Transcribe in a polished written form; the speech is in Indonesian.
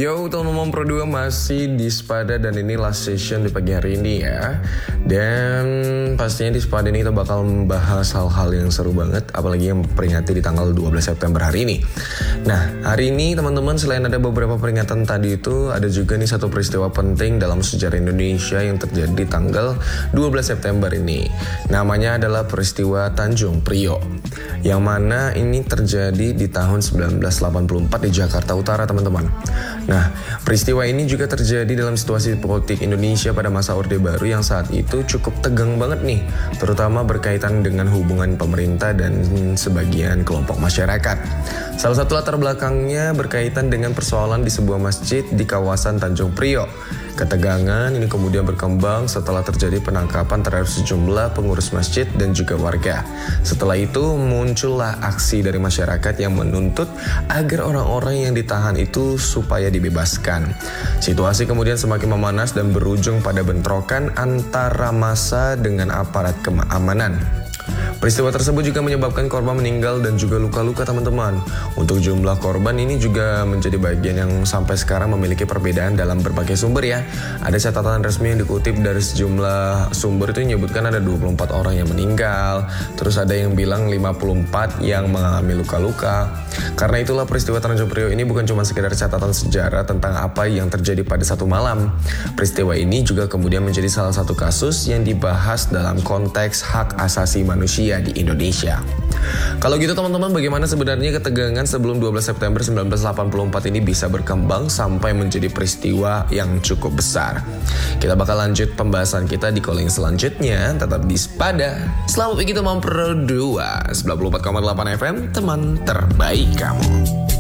Yo, teman-teman Pro 2 masih di Spada dan ini last session di pagi hari ini ya. Dan pastinya di Spada ini kita bakal membahas hal-hal yang seru banget, apalagi yang memperingati di tanggal 12 September hari ini. Nah, hari ini teman-teman selain ada beberapa peringatan tadi itu, ada juga nih satu peristiwa penting dalam sejarah Indonesia yang terjadi di tanggal 12 September ini. Namanya adalah peristiwa Tanjung Priok, yang mana ini terjadi di tahun 1984 di Jakarta Utara, teman-teman. Nah, peristiwa ini juga terjadi dalam situasi politik Indonesia pada masa Orde Baru yang saat itu cukup tegang banget nih, terutama berkaitan dengan hubungan pemerintah dan sebagian kelompok masyarakat. Salah satu latar belakangnya berkaitan dengan persoalan di sebuah masjid di kawasan Tanjung Priok. Ketegangan ini kemudian berkembang setelah terjadi penangkapan terhadap sejumlah pengurus masjid dan juga warga. Setelah itu muncullah aksi dari masyarakat yang menuntut agar orang-orang yang ditahan itu supaya dibebaskan. Situasi kemudian semakin memanas dan berujung pada bentrokan antara massa dengan aparat keamanan. Peristiwa tersebut juga menyebabkan korban meninggal dan juga luka-luka, teman-teman. Untuk jumlah korban ini juga menjadi bagian yang sampai sekarang memiliki perbedaan dalam berbagai sumber ya. Ada catatan resmi yang dikutip dari sejumlah sumber itu menyebutkan ada 24 orang yang meninggal. Terus ada yang bilang 54 yang mengalami luka-luka. Karena itulah peristiwa Tanjung Priok ini bukan cuma sekedar catatan sejarah tentang apa yang terjadi pada satu malam. Peristiwa ini juga kemudian menjadi salah satu kasus yang dibahas dalam konteks hak asasi manusia di Indonesia. Kalau gitu teman-teman, bagaimana sebenarnya ketegangan sebelum 12 September 1984 ini bisa berkembang sampai menjadi peristiwa yang cukup besar? Kita bakal lanjut pembahasan kita di calling selanjutnya. Tetap di Spada. Selamat pagi teman Pro 2 94,8 FM, teman terbaik kamu.